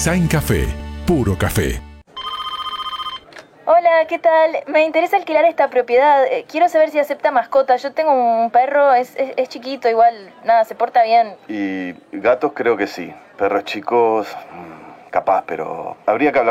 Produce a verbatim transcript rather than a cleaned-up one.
Design Café, puro café. Hola, ¿qué tal? Me interesa alquilar esta propiedad. Eh, Quiero saber si acepta mascotas. Yo tengo un perro, es, es, es chiquito, igual, nada, se porta bien. Y gatos creo que sí. Perros chicos, mm, capaz, pero habría que hablar